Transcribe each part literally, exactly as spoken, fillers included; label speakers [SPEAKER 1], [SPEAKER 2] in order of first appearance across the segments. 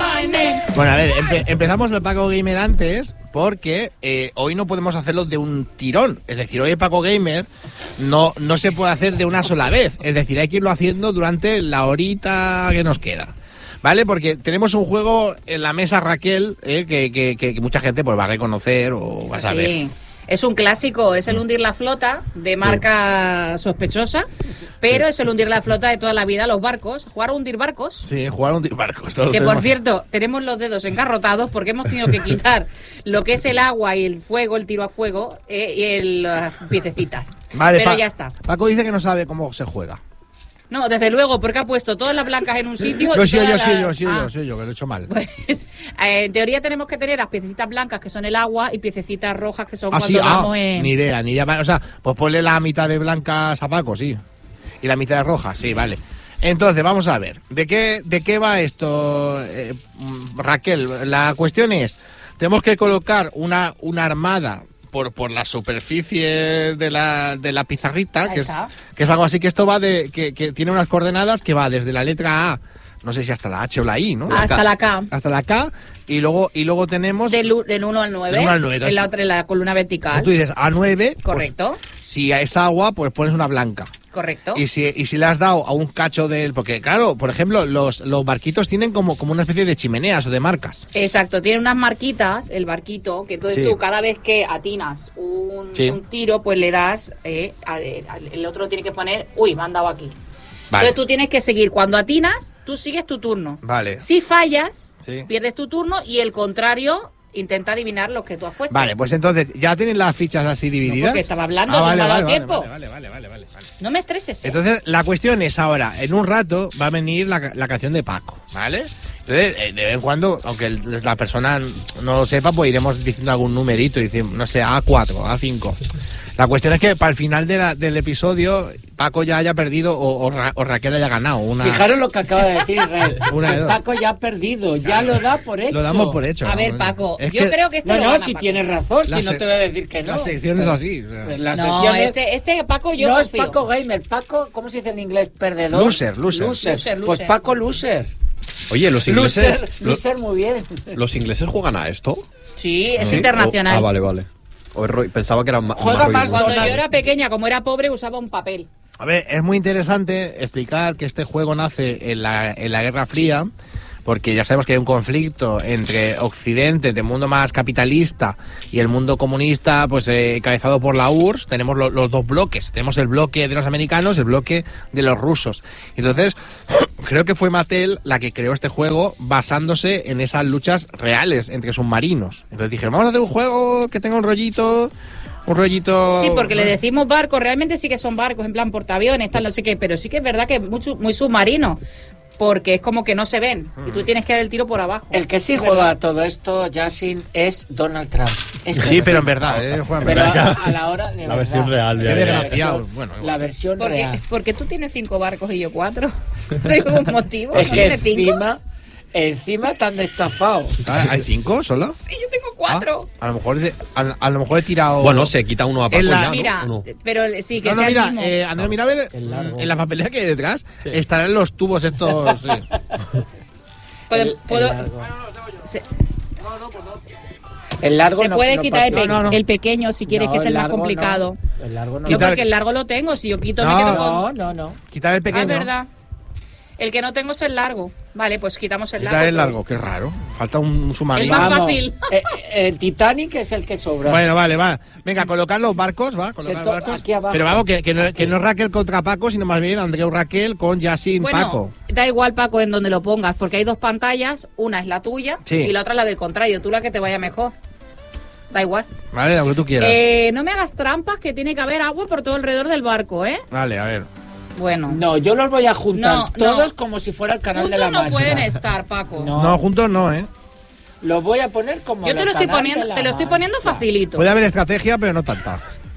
[SPEAKER 1] Bueno, a ver, empe empezamos el Paco Gamer antes porque eh, hoy no podemos hacerlo de un tirón. Es decir, hoy el Paco Gamer no, no se puede hacer de una sola vez. Es decir, hay que irlo haciendo durante la horita que nos queda. ¿Vale? Porque tenemos un juego en la mesa, Raquel, eh, que, que, que, que mucha gente pues va a reconocer o va a saber.
[SPEAKER 2] Sí. Es un clásico, es el hundir la flota, de marca sí. sospechosa, pero sí. es el hundir la flota de toda la vida, los barcos. Jugar a hundir barcos.
[SPEAKER 1] Sí, jugar a hundir barcos.
[SPEAKER 2] Que tenemos. Por cierto, tenemos los dedos engarrotados porque hemos tenido que quitar lo que es el agua y el fuego, el tiro a fuego eh, y el uh, piececitas. Vale, pero pa ya está.
[SPEAKER 1] Paco dice que no sabe cómo se juega.
[SPEAKER 2] No, desde luego, porque ha puesto todas las blancas en un sitio.
[SPEAKER 1] Yo sí, yo
[SPEAKER 2] la...
[SPEAKER 1] sí, yo sí,
[SPEAKER 2] ah.
[SPEAKER 1] yo sí, yo que lo he hecho mal.
[SPEAKER 2] Pues, eh, en teoría tenemos que tener las piececitas blancas, que son el agua, y piececitas rojas, que son
[SPEAKER 1] ah,
[SPEAKER 2] cuando
[SPEAKER 1] sí,
[SPEAKER 2] vamos
[SPEAKER 1] ah,
[SPEAKER 2] en...
[SPEAKER 1] Ni idea, ni idea. O sea, pues ponle la mitad de blancas a Paco, sí. Y la mitad de rojas, sí, vale. Entonces, vamos a ver. ¿De qué, de qué va esto, eh, Raquel? La cuestión es, tenemos que colocar una, una armada... Por, por la superficie de la, de la pizarrita, que es, que es algo así, que esto va de, que, que tiene unas coordenadas que va desde la letra A, no sé si hasta la H o la I, ¿no?
[SPEAKER 2] Hasta la K.
[SPEAKER 1] Hasta la K, y luego, y luego tenemos...
[SPEAKER 2] Del, del uno al nueve,
[SPEAKER 1] al nueve,
[SPEAKER 2] en la otra, en la columna vertical.
[SPEAKER 1] Tú dices A nueve,
[SPEAKER 2] correcto.
[SPEAKER 1] Pues, si es agua, pues pones una blanca.
[SPEAKER 2] Correcto.
[SPEAKER 1] Y si, y si le has dado a un cacho del... Porque, claro, por ejemplo, los, los barquitos tienen como, como una especie de chimeneas o de marcas.
[SPEAKER 2] Exacto, tiene unas marquitas, el barquito, que entonces sí. tú cada vez que atinas un, sí. un tiro, pues le das... Eh, al, al, el otro tiene que poner... Uy, me han dado aquí. Vale. Entonces tú tienes que seguir. Cuando atinas, tú sigues tu turno.
[SPEAKER 1] Vale.
[SPEAKER 2] Si fallas,
[SPEAKER 1] sí.
[SPEAKER 2] pierdes tu turno y el contrario... Intenta adivinar lo que tú has puesto.
[SPEAKER 1] Vale, pues entonces, ¿ya tienen las fichas así divididas?
[SPEAKER 2] No, porque estaba hablando,
[SPEAKER 1] ah,
[SPEAKER 2] se
[SPEAKER 1] vale,
[SPEAKER 2] me ha dado
[SPEAKER 1] vale,
[SPEAKER 2] tiempo.
[SPEAKER 1] Vale, vale, vale, vale, vale.
[SPEAKER 2] No me estreses. ¿eh?
[SPEAKER 1] Entonces, la cuestión es ahora, en un rato va a venir la, la canción de Paco, ¿vale? Entonces, de vez en cuando, aunque la persona no lo sepa, pues iremos diciendo algún numerito, diciendo, no sé, A cuatro, A cinco. La cuestión es que para el final de la, del episodio, Paco ya haya perdido o, o, Ra, o Raquel haya ganado. Una...
[SPEAKER 3] Fijaros lo que acaba de decir Israel. Paco ya ha perdido, ya claro, lo da por hecho.
[SPEAKER 1] Lo damos por hecho.
[SPEAKER 2] A ver, Paco, es yo que... creo que este
[SPEAKER 3] no,
[SPEAKER 2] lo
[SPEAKER 3] no,
[SPEAKER 2] gana,
[SPEAKER 3] si
[SPEAKER 2] Paco.
[SPEAKER 3] Tienes razón, si no te voy a decir que no.
[SPEAKER 1] La sección es así. O sea.
[SPEAKER 3] La
[SPEAKER 2] no,
[SPEAKER 3] sección
[SPEAKER 2] este, este Paco yo
[SPEAKER 3] No
[SPEAKER 2] confío.
[SPEAKER 3] es Paco Gamer, Paco, ¿cómo se dice en inglés? Perdedor.
[SPEAKER 1] Loser, loser.
[SPEAKER 3] Loser.
[SPEAKER 2] loser, loser.
[SPEAKER 3] Pues Paco loser.
[SPEAKER 4] Oye, los ingleses...
[SPEAKER 3] Loser, loser muy bien.
[SPEAKER 4] ¿Los ingleses juegan a esto?
[SPEAKER 2] Sí, es
[SPEAKER 4] ¿Sí?
[SPEAKER 2] internacional.
[SPEAKER 4] Oh, ah, vale, vale. O pensaba que era más...
[SPEAKER 3] Juega más
[SPEAKER 2] Cuando yo era pequeña, como era pobre, usaba un papel.
[SPEAKER 1] A ver, es muy interesante explicar que este juego nace en la, en la Guerra Fría, porque ya sabemos que hay un conflicto entre Occidente, entre el mundo más capitalista y el mundo comunista, pues eh, encabezado por la U R S S. Tenemos lo, los dos bloques, tenemos el bloque de los americanos y el bloque de los rusos. Entonces, creo que fue Mattel la que creó este juego basándose en esas luchas reales entre submarinos. Entonces dijeron, vamos a hacer un juego que tenga un rollito... Un rollito...
[SPEAKER 2] Sí, porque le decimos barcos, realmente sí que son barcos, en plan portaaviones, tal, no sé qué, pero sí que es verdad que es muy, muy submarino, porque es como que no se ven, mm. y tú tienes que dar el tiro por abajo.
[SPEAKER 3] El que sí juega a todo esto, Yasin, es Donald Trump.
[SPEAKER 1] Este sí, es pero en verdad, eh, Juan,
[SPEAKER 3] pero a, a la hora de
[SPEAKER 4] la
[SPEAKER 3] verdad.
[SPEAKER 4] versión real.
[SPEAKER 1] Qué desgraciado. Bueno,
[SPEAKER 3] la versión
[SPEAKER 2] porque,
[SPEAKER 3] real.
[SPEAKER 2] Porque tú tienes cinco barcos y yo cuatro. ¿Soy un motivo?
[SPEAKER 3] Es que
[SPEAKER 2] cinco?
[SPEAKER 3] encima... Encima tan destafado.
[SPEAKER 1] ¿Hay cinco solo?
[SPEAKER 2] Sí, yo tengo cuatro.
[SPEAKER 1] Ah, a lo mejor de, a, a lo mejor he tirado.
[SPEAKER 4] Bueno, se quita uno a Paco
[SPEAKER 2] la,
[SPEAKER 4] ya, ¿no?
[SPEAKER 2] Mira,
[SPEAKER 4] uno.
[SPEAKER 2] pero sí, que
[SPEAKER 1] no, no,
[SPEAKER 2] sea
[SPEAKER 1] mira,
[SPEAKER 2] el mismo.
[SPEAKER 1] Eh, Andrés Mirabel, en la papelera que hay detrás, sí. estarán los tubos estos. Sí.
[SPEAKER 2] ¿Puedo,
[SPEAKER 3] el,
[SPEAKER 2] puedo,
[SPEAKER 3] el largo.
[SPEAKER 2] Se,
[SPEAKER 3] no, no, pues no. El largo
[SPEAKER 2] se
[SPEAKER 3] no,
[SPEAKER 2] puede
[SPEAKER 3] no
[SPEAKER 2] quitar el, pe
[SPEAKER 1] no, no.
[SPEAKER 2] el pequeño si quieres,
[SPEAKER 3] no,
[SPEAKER 2] que es el, el más complicado.
[SPEAKER 3] No. El largo no.
[SPEAKER 2] No, porque el largo lo tengo. Si yo quito,
[SPEAKER 1] no,
[SPEAKER 2] me quedo con...
[SPEAKER 3] No, no, no.
[SPEAKER 1] Quitar el pequeño.
[SPEAKER 2] Ah, verdad. El que no tengo es el largo. Vale, pues quitamos el
[SPEAKER 1] Quitar
[SPEAKER 2] largo.
[SPEAKER 1] el largo, qué raro. Falta un submarino.
[SPEAKER 2] Es más
[SPEAKER 3] Vamos,
[SPEAKER 2] fácil.
[SPEAKER 3] eh, el Titanic es el que sobra.
[SPEAKER 1] Bueno, vale, va. Venga, colocar los barcos, va. Colocar los barcos.
[SPEAKER 3] Aquí abajo.
[SPEAKER 1] Pero vamos, que, que, no, que no es Raquel contra Paco, sino más bien Andreu Raquel con Yasin
[SPEAKER 2] bueno,
[SPEAKER 1] Paco.
[SPEAKER 2] Da igual, Paco, en donde lo pongas, porque hay dos pantallas. Una es la tuya
[SPEAKER 1] sí.
[SPEAKER 2] y la otra la del contrario. Tú la que te vaya mejor. Da igual.
[SPEAKER 1] Vale, lo que tú quieras.
[SPEAKER 2] Eh, no me hagas trampas, que tiene que haber agua por todo alrededor del barco, ¿eh?
[SPEAKER 1] Vale, a ver.
[SPEAKER 2] Bueno.
[SPEAKER 3] No, yo los voy a juntar
[SPEAKER 2] no,
[SPEAKER 3] todos
[SPEAKER 2] no.
[SPEAKER 3] como si fuera el canal
[SPEAKER 2] Juntos
[SPEAKER 3] de la
[SPEAKER 2] no
[SPEAKER 3] Mancha.
[SPEAKER 2] pueden estar, Paco.
[SPEAKER 3] No.
[SPEAKER 1] No, juntos no, ¿eh?
[SPEAKER 3] Los voy a poner como
[SPEAKER 2] Yo te lo estoy poniendo, te lo estoy poniendo facilito.
[SPEAKER 1] Puede haber estrategia, pero no tanta.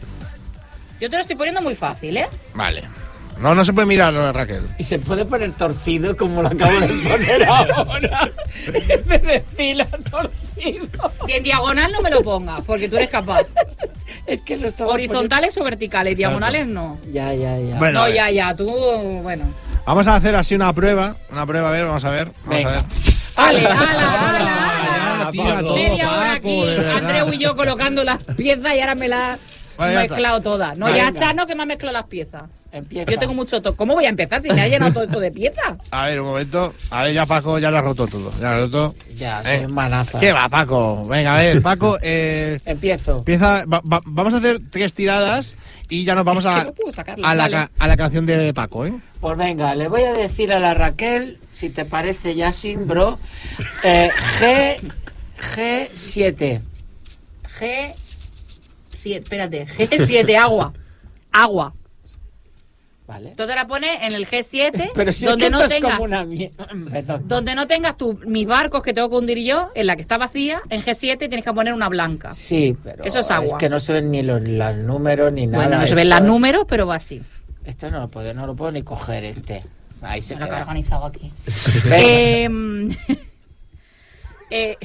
[SPEAKER 2] Yo te lo estoy poniendo muy fácil, ¿eh?
[SPEAKER 1] Vale. No, no se puede mirar, Raquel.
[SPEAKER 3] Y se puede poner torcido como lo acabo de poner ahora. De decirlo torcido.
[SPEAKER 2] Y en diagonal no me lo pongas, porque tú eres capaz.
[SPEAKER 3] Es que lo estaba
[SPEAKER 2] Horizontales poniendo... o verticales,
[SPEAKER 1] Exacto.
[SPEAKER 2] Diagonales no.
[SPEAKER 3] Ya, ya, ya.
[SPEAKER 1] Bueno,
[SPEAKER 2] no, ya, ya, tú, bueno.
[SPEAKER 1] Vamos a hacer así una prueba. Una prueba, a ver, vamos a ver. Vamos
[SPEAKER 3] Venga.
[SPEAKER 1] a ver.
[SPEAKER 2] ¡Ale, ala, ala!
[SPEAKER 1] Ah, tira todo,
[SPEAKER 2] Media hora
[SPEAKER 1] Paco,
[SPEAKER 2] aquí,
[SPEAKER 1] de verdad.
[SPEAKER 2] Andreu y yo colocando las piezas y ahora me las
[SPEAKER 1] Vale,
[SPEAKER 2] he
[SPEAKER 1] ya
[SPEAKER 2] mezclado todas. No,
[SPEAKER 3] Venga.
[SPEAKER 2] ya está, no, que me han mezclado las piezas.
[SPEAKER 3] Empieza.
[SPEAKER 2] Yo tengo mucho toque. ¿Cómo voy a empezar si me ha llenado todo esto de piezas?
[SPEAKER 1] A ver, un momento. A ver, ya Paco ya lo ha roto todo. Ya lo ha roto.
[SPEAKER 3] Ya,
[SPEAKER 1] Eh,
[SPEAKER 3] son manazas.
[SPEAKER 1] ¿Qué va, Paco? Venga, a ver, Paco, eh,
[SPEAKER 3] Empiezo.
[SPEAKER 1] empieza. va- va- vamos a hacer tres tiradas y ya nos vamos
[SPEAKER 2] Es que
[SPEAKER 1] a,
[SPEAKER 2] no puedo sacarlas,
[SPEAKER 1] a, la,
[SPEAKER 2] vale.
[SPEAKER 1] ca- a la canción de Paco, ¿eh?
[SPEAKER 3] Pues venga, le voy a decir a la Raquel, si te parece, Yasin, bro, eh, G, G siete.
[SPEAKER 2] G siete, espérate, G siete, agua. Agua.
[SPEAKER 3] ¿Vale?
[SPEAKER 2] Entonces la pones en el G siete,
[SPEAKER 3] Pero si
[SPEAKER 2] donde
[SPEAKER 3] es que
[SPEAKER 2] no
[SPEAKER 3] esto es
[SPEAKER 2] tengas
[SPEAKER 3] como una mierda. Perdón.
[SPEAKER 2] donde no tengas tú mis barcos que tengo que hundir yo, en la que está vacía, en G siete tienes que poner una blanca.
[SPEAKER 3] Sí, pero
[SPEAKER 2] Eso es agua.
[SPEAKER 3] es que no se ven ni los, los números ni nada.
[SPEAKER 2] Bueno, no se
[SPEAKER 3] Esto-
[SPEAKER 2] ven los números, pero va así.
[SPEAKER 3] Esto no lo puedo, no lo puedo ni coger este. Ahí se
[SPEAKER 2] Se lo que he
[SPEAKER 3] queda.
[SPEAKER 2] organizado aquí.
[SPEAKER 3] Venga.
[SPEAKER 2] Eh, eh,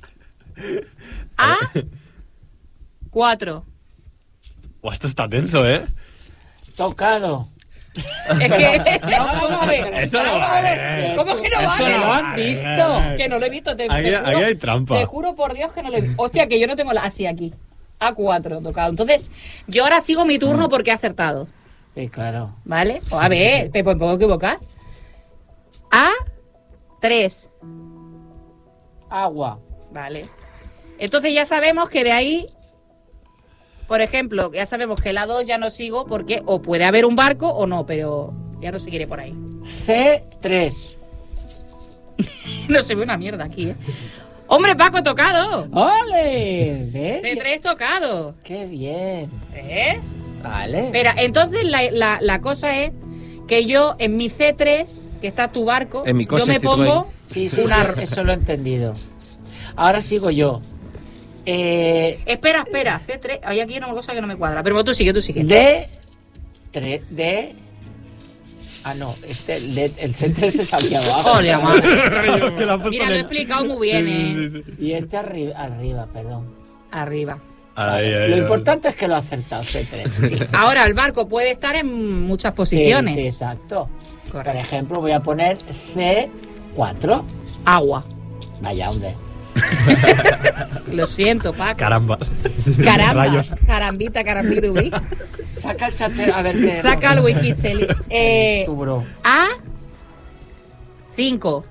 [SPEAKER 2] A cuatro.
[SPEAKER 4] Buah, esto está tenso, ¿eh?
[SPEAKER 3] Tocado.
[SPEAKER 2] Es que no, vamos a ver.
[SPEAKER 4] Eso no
[SPEAKER 3] ¿Cómo
[SPEAKER 4] vale.
[SPEAKER 3] puede ser?
[SPEAKER 2] ¿Cómo que no
[SPEAKER 3] Esto
[SPEAKER 2] vale?
[SPEAKER 3] lo han visto.
[SPEAKER 2] Que no lo he visto. Te,
[SPEAKER 4] Aquí-
[SPEAKER 2] te juro,
[SPEAKER 4] aquí hay trampa.
[SPEAKER 2] Te juro por Dios que no lo he visto. Hostia, que yo no tengo la así aquí. A cuatro tocado. Entonces, yo ahora sigo mi turno porque he acertado.
[SPEAKER 3] Sí, claro.
[SPEAKER 2] ¿Vale? O a ver, me puedo equivocar. A tres.
[SPEAKER 3] Agua.
[SPEAKER 2] Vale. Entonces ya sabemos que de ahí, por ejemplo, ya sabemos que la dos ya no sigo porque o puede haber un barco o no, pero ya no seguiré por ahí.
[SPEAKER 3] C tres.
[SPEAKER 2] No se ve una mierda aquí, ¿eh? ¡Hombre, Paco, tocado!
[SPEAKER 3] ¡Ole! ¿Ves?
[SPEAKER 2] De tres tocado.
[SPEAKER 3] ¡Qué bien!
[SPEAKER 2] ¿Ves?
[SPEAKER 3] Vale.
[SPEAKER 2] Espera, entonces la, la, la cosa es que yo en mi C tres, que está tu barco,
[SPEAKER 1] En mi coche
[SPEAKER 2] yo me
[SPEAKER 1] Citroën.
[SPEAKER 2] pongo
[SPEAKER 3] Sí, sí,
[SPEAKER 2] una...
[SPEAKER 3] sí, eso lo he entendido. Ahora sigo yo. Eh,
[SPEAKER 2] Espera, espera, C tres, hay aquí una cosa que no me cuadra, pero tú sigue, tú sigue.
[SPEAKER 3] D tres. D. Ah, no, este, el, D- el C tres es aquí abajo.
[SPEAKER 2] Ole, madre.
[SPEAKER 4] Que lo han puesto
[SPEAKER 2] Mira,
[SPEAKER 4] en
[SPEAKER 2] lo he
[SPEAKER 4] el-
[SPEAKER 2] explicado muy bien, ¿eh?
[SPEAKER 3] Y este arri- arriba, perdón.
[SPEAKER 2] Arriba.
[SPEAKER 4] Ay, ay,
[SPEAKER 3] Lo
[SPEAKER 4] ay.
[SPEAKER 3] importante es que lo ha acertado, C tres. Sí.
[SPEAKER 2] Ahora, el barco puede estar en muchas posiciones.
[SPEAKER 3] Sí, sí, exacto.
[SPEAKER 2] Correcto.
[SPEAKER 3] Por ejemplo, voy a poner C cuatro.
[SPEAKER 2] Agua.
[SPEAKER 3] Vaya, hombre.
[SPEAKER 2] Lo siento, Paco.
[SPEAKER 4] Carambas.
[SPEAKER 2] Caramba.
[SPEAKER 4] Rayos.
[SPEAKER 2] Carambita, carambirubi.
[SPEAKER 3] Saca el chat, a ver qué.
[SPEAKER 2] Saca el Wikicheli. Eh,
[SPEAKER 3] Tu bro.
[SPEAKER 2] A cinco.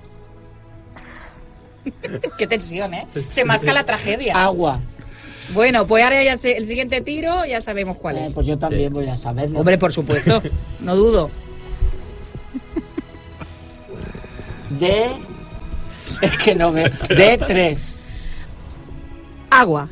[SPEAKER 2] Qué tensión, ¿eh? Se masca la tragedia.
[SPEAKER 3] Agua.
[SPEAKER 2] Bueno, pues ahora ya se- el siguiente tiro ya sabemos cuál
[SPEAKER 3] Eh,
[SPEAKER 2] es.
[SPEAKER 3] pues yo también voy a saberlo.
[SPEAKER 2] Hombre, por supuesto. No dudo.
[SPEAKER 3] D. Es que no veo. D tres.
[SPEAKER 2] Agua.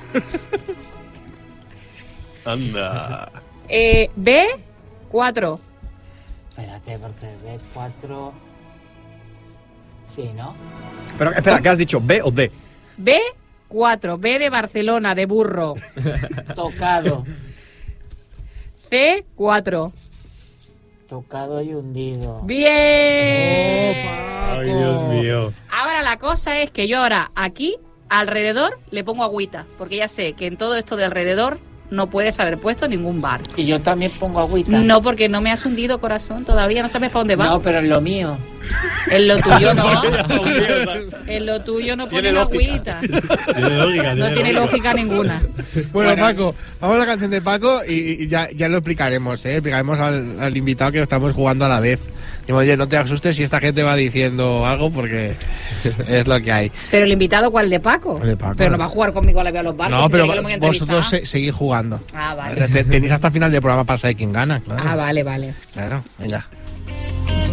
[SPEAKER 4] Anda.
[SPEAKER 2] Eh, B cuatro.
[SPEAKER 3] Espérate, porque D cuatro. Sí, ¿no?
[SPEAKER 4] Pero espera, ¿qué has dicho? ¿B o D?
[SPEAKER 2] B cuatro. B de Barcelona, de burro.
[SPEAKER 3] Tocado.
[SPEAKER 2] C cuatro.
[SPEAKER 3] Tocado y hundido.
[SPEAKER 2] Bien.
[SPEAKER 4] Ay, Dios mío.
[SPEAKER 2] Ahora la cosa es que yo ahora aquí, alrededor, le pongo agüita. Porque ya sé que en todo esto de alrededor no puedes haber puesto ningún bar.
[SPEAKER 3] Y yo también pongo agüita.
[SPEAKER 2] No, porque no me has hundido, corazón. Todavía no sabes para dónde va.
[SPEAKER 3] No, pero en lo mío.
[SPEAKER 2] En lo tuyo no. En lo tuyo no
[SPEAKER 4] Tiene
[SPEAKER 2] pones
[SPEAKER 4] lógica.
[SPEAKER 2] agüita.
[SPEAKER 4] Tiene lógica.
[SPEAKER 2] No tiene lógica ninguna.
[SPEAKER 1] Bueno,
[SPEAKER 3] Bueno.
[SPEAKER 1] Paco, vamos a la canción de Paco y, y ya, ya lo explicaremos, ¿eh? Explicaremos al, al invitado que lo estamos jugando a la vez. Digo, oye, no te asustes si esta gente va diciendo algo porque es lo que hay.
[SPEAKER 2] Pero el invitado, ¿cuál? ¿De Paco?
[SPEAKER 1] El de Paco.
[SPEAKER 2] Pero no va a jugar conmigo a la vez a los barcos.
[SPEAKER 1] No,
[SPEAKER 2] si
[SPEAKER 1] pero
[SPEAKER 2] tiene que lo hemos
[SPEAKER 1] vosotros
[SPEAKER 2] entrevistado.
[SPEAKER 1] se- seguid jugando.
[SPEAKER 2] Ah, vale.
[SPEAKER 1] Te- Tenéis hasta final del programa para saber quién gana, claro.
[SPEAKER 2] Ah, vale, vale.
[SPEAKER 1] Claro, venga.